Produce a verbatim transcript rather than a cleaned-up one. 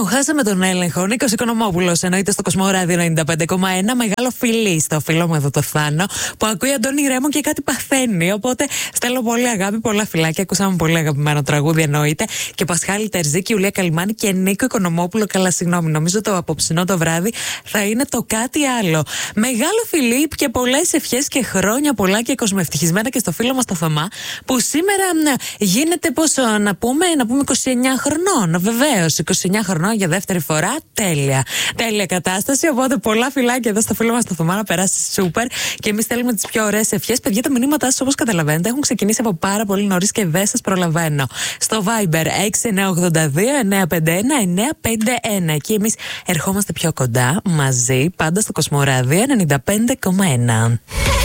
τον χάσαμε τον έλεγχο. Νίκος Οικονομόπουλος εννοείται στο Κοσμοράδιο ενενήντα πέντε κόμμα ένα. Μεγάλο φιλί στο φίλο μου εδώ το Θάνο που ακούει Αντώνη Ρέμο και κάτι παθαίνει. Οπότε στέλνω πολύ αγάπη, πολλά φιλάκια. Ακούσαμε πολύ αγαπημένο τραγούδι εννοείται. Και Πασχάλη Τερζίκη, Ιουλία Καλιμάνη και Νίκο Οικονομόπουλο. Καλά, συγγνώμη, νομίζω το απόψινό το βράδυ θα είναι το κάτι άλλο. Μεγάλο φιλί και πολλές ευχές και χρόνια πολλά και κοσμευτυχισμένα και στο φίλο μας το Θωμά που σήμερα γίνεται πόσο να πούμε, να πούμε είκοσι εννιά χρονών. Βεβαίως, είκοσι εννιά χρονών για δεύτερη φορά. Τέλεια. Τέλεια κατάσταση. Οπότε πολλά φιλάκια εδώ στο φίλο μας το Θωμά να περάσει σούπερ. Και εμείς θέλουμε τις πιο ωραίες ευχές. Παιδιά, τα μηνύματά σας όπως καταλαβαίνετε έχουν ξεκινήσει από πάρα πολύ νωρίς και δεν σας προλαβαίνω. Στο Viber έξι εννιά οκτώ δύο εννιά πέντε ένα εννιά πέντε ένα. Εκεί εμείς ερχόμαστε πιο κοντά μαζί, πάντα στο Κοσμοράδιο ενενήντα πέντε κόμμα ένα.